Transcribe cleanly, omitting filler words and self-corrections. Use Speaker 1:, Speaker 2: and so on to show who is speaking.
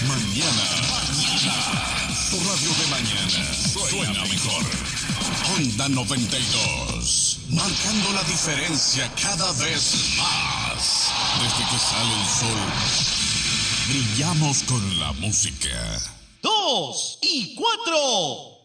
Speaker 1: Mañana. Tu radio de mañana suena mejor. Onda 92. Marcando la diferencia cada vez más. Desde que sale el sol, brillamos con la música.
Speaker 2: 2 y 4.